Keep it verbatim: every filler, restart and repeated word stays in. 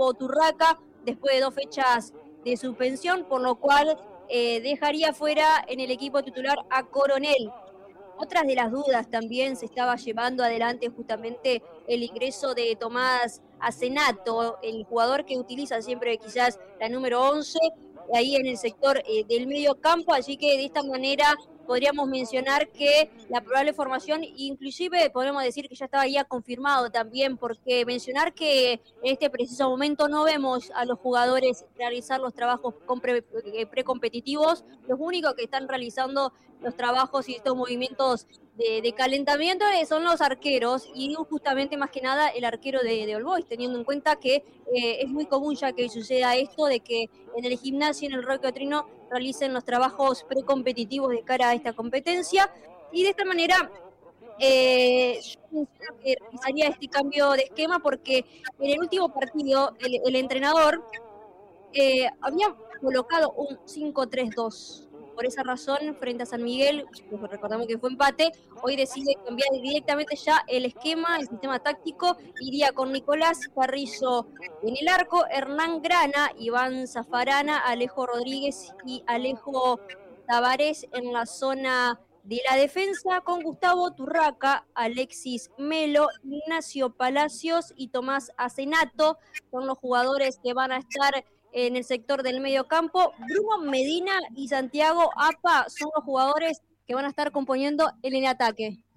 Gustavo Turraca, después de dos fechas de suspensión, por lo cual eh, dejaría fuera en el equipo titular a Coronel. Otras de las dudas también se estaba llevando adelante justamente el ingreso de Tomás Asenato, el jugador que utiliza siempre quizás la número once, ahí en el sector eh, del medio campo, así que de esta manera podríamos mencionar que la probable formación, inclusive podemos decir que ya estaba ya confirmado también, porque mencionar que en este preciso momento no vemos a los jugadores realizar los trabajos con pre, eh, precompetitivos, los únicos que están realizando los trabajos y estos movimientos de, de calentamiento son los arqueros, y justamente más que nada el arquero de, de All Boys, teniendo en cuenta que eh, es muy común ya que suceda esto de que en el gimnasio, en el Roque Otrino, realicen los trabajos precompetitivos de cara a esta competencia, y de esta manera eh, yo menciono que realizaría este cambio de esquema porque en el último partido el, el entrenador eh, había colocado un cinco tres dos. Por esa razón, frente a San Miguel, pues recordamos que fue empate, hoy decide cambiar directamente ya el esquema, el sistema táctico, iría con Nicolás Carrizo en el arco, Hernán Grana, Iván Zafarana, Alejo Rodríguez y Alejo Tavares en la zona de la defensa, con Gustavo Turraca, Alexis Melo, Ignacio Palacios y Tomás Asenato, son los jugadores que van a estar en el sector del medio campo. Bruno Medina y Santiago Apa son los jugadores que van a estar componiendo el en ataque.